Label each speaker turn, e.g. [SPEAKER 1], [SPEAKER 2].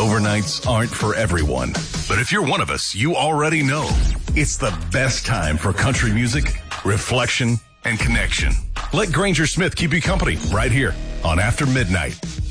[SPEAKER 1] Overnights aren't for everyone, but if you're one of us, you already know it's the best time for country music, reflection, and connection. Let Granger Smith keep you company right here on After Midnight.